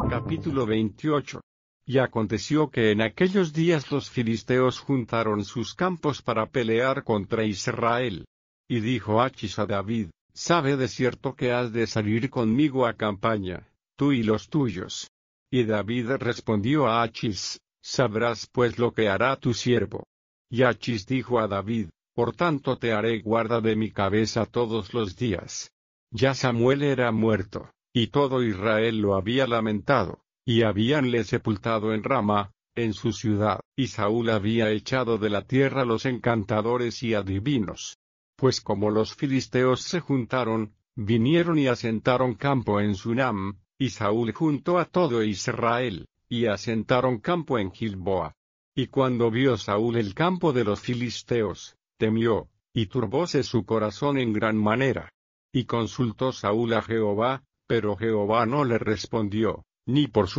Capítulo 28. Y aconteció que en aquellos días los filisteos juntaron sus campos para pelear contra Israel. Y dijo Achis a David: «Sabe de cierto que has de salir conmigo a campaña, tú y los tuyos». Y David respondió a Achis: «Sabrás pues lo que hará tu siervo». Y Achis dijo a David: «Por tanto te haré guarda de mi cabeza todos los días». Ya Samuel era muerto, y todo Israel lo había lamentado, y habíanle sepultado en Rama, en su ciudad, y Saúl había echado de la tierra los encantadores y adivinos. Pues como los filisteos se juntaron, vinieron y asentaron campo en Sunam, y Saúl juntó a todo Israel, y asentaron campo en Gilboa. Y cuando vio Saúl el campo de los filisteos, temió, y turbóse su corazón en gran manera. Y consultó Saúl a Jehová, pero Jehová no le respondió, ni por su